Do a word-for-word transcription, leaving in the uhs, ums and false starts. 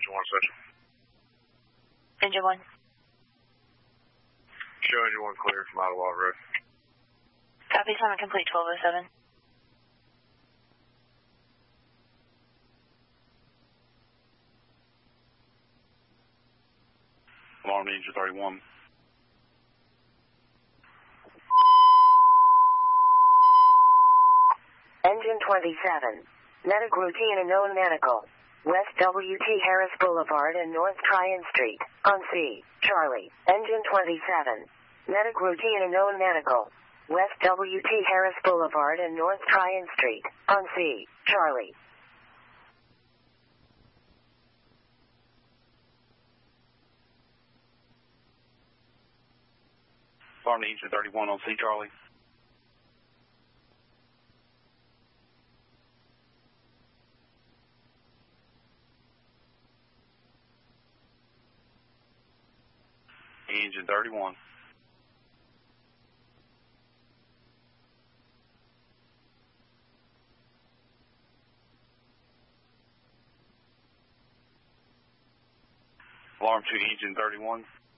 engine one section. Engine one. Show engine one clear from Ottawa Road. Copy, summon complete twelve oh seven. Alarm to engine thirty-one. Engine twenty-seven. Medic routine and known medical. West W T Harris Boulevard and North Tryon Street. On C. Charlie. Engine twenty-seven. Medic routine and known medical. West W T Harris Boulevard and North Tryon Street. On C. Charlie. Alarm to engine thirty-one on C. Charlie. Engine thirty-one. Alarm to engine thirty-one.